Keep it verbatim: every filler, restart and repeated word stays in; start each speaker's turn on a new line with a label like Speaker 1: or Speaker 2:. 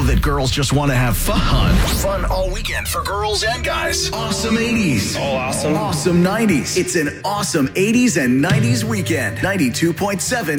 Speaker 1: that girls just want to have fun. Fun all weekend for girls and guys. Awesome eighties.
Speaker 2: All awesome.
Speaker 1: Awesome nineties. It's an awesome eighties and nineties weekend. ninety-two point seven